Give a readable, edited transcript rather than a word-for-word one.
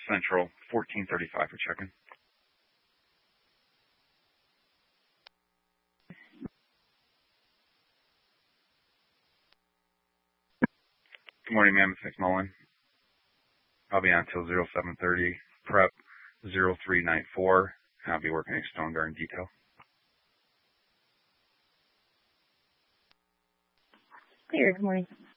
Central, 1435 for check-in. Good morning, ma'am. It's McMullen. I'll be on until 0730. Prep 0394. I'll be working at Stone Garden Detail. Clear. Good morning.